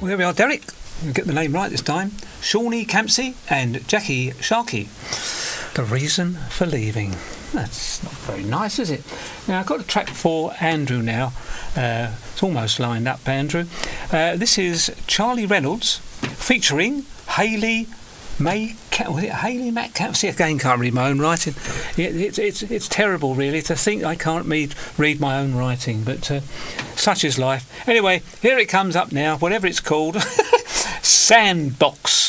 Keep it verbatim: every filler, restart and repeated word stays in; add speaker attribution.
Speaker 1: Well, here we are, Derek. I'll get the name right this time. Shawnee Campsey and Jackie Sharkey. The reason for leaving. That's not very nice, is it? Now, I've got a track for Andrew now. Uh, it's almost lined up, Andrew. Uh, this is Charlie Reynolds featuring Hayley May... Was it Hayley Metcalf? See, again, can't read my own writing. It, it, it's it's terrible, really, to think I can't read, read my own writing, but uh, such is life. Anyway, here it comes up now, whatever it's called. Sandbox.